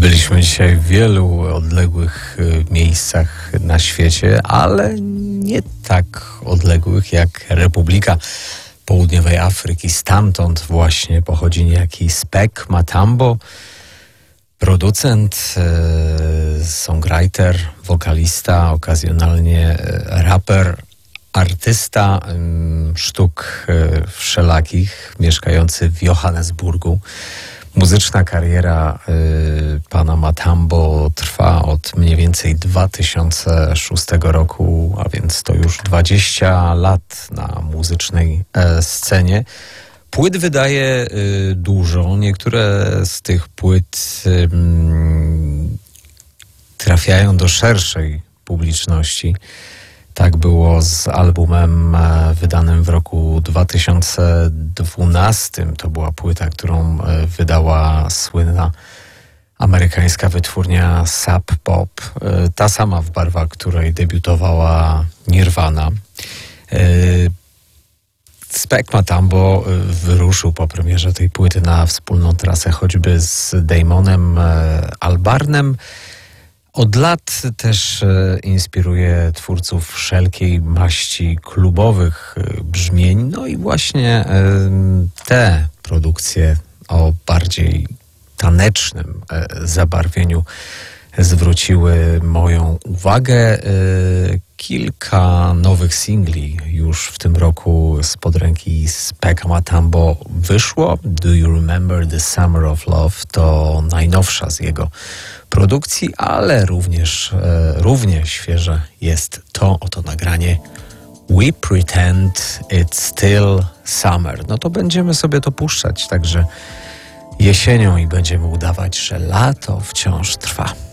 Byliśmy dzisiaj w wielu odległych miejscach na świecie, ale nie tak odległych jak Republika Południowej Afryki. Stamtąd właśnie pochodzi niejaki Spek Matambo, producent, songwriter, wokalista, okazjonalnie raper, artysta sztuk wszelakich, mieszkający w Johannesburgu. Muzyczna kariera pana Matambo trwa od mniej więcej 2006 roku, a więc to już 20 lat na muzycznej scenie. Płyt wydaje dużo. Niektóre z tych płyt trafiają do szerszej publiczności. Tak było z albumem wydanym w roku 2012. To była płyta, którą wydała słynna amerykańska wytwórnia Sub Pop. Ta sama w barwach, której debiutowała Nirvana. Spek Matambo wyruszył po premierze tej płyty na wspólną trasę choćby z Damonem Albarnem. Od lat też inspiruje twórców wszelkiej maści klubowych brzmień. No i właśnie te produkcje o bardziej tanecznym zabarwieniu zwróciły moją uwagę. Kilka nowych singli już w tym roku spod ręki Speka Matambo wyszło. Do You Remember the Summer of Love to najnowsza z jego produkcji, ale równie świeże jest to oto nagranie We Pretend It's Still Summer. No to będziemy sobie to puszczać także jesienią i będziemy udawać, że lato wciąż trwa.